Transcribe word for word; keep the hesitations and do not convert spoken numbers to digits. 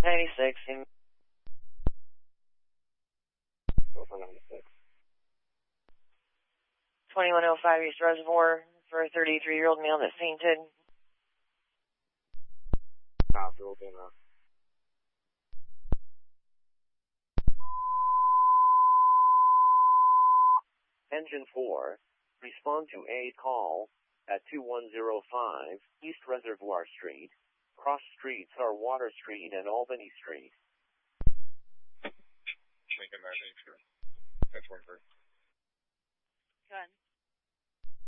ninety-six. In Over ninety-six. twenty-one oh five East Reservoir for a thirty-three-year-old male that fainted. Copy, will be enough. Engine four, respond to a call at two one zero five East Reservoir Street. Cross streets are Water Street and Albany Street. Lincoln nine eight two. That's one three. Go ahead.